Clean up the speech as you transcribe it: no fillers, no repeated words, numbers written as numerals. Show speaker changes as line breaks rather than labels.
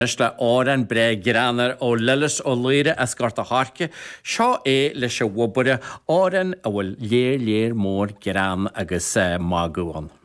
Is le áran bre granar ó lelas ó luire as gart a harce, seo é leis se wobure áran a bhfuil léir mór gran agus mágúan.